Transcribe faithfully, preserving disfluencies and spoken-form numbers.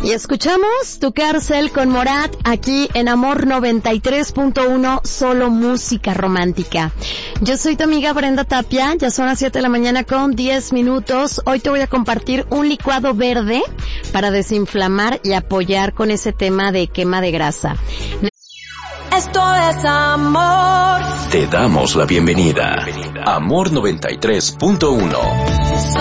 Y escuchamos Tu Cárcel con Morat aquí en Amor noventa y tres punto uno, solo música romántica. Yo soy tu amiga Brenda Tapia, ya son las siete de la mañana con diez minutos. Hoy te voy a compartir un licuado verde para desinflamar y apoyar con ese tema de quema de grasa. Esto es amor. Te damos la bienvenida. Amor noventa y tres punto uno.